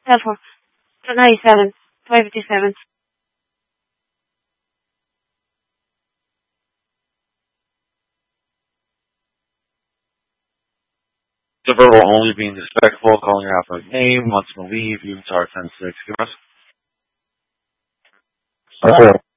Therefore, 97, 557. The verbal only being disrespectful, calling her out by name, wants to leave, even to our 10-6. Give us.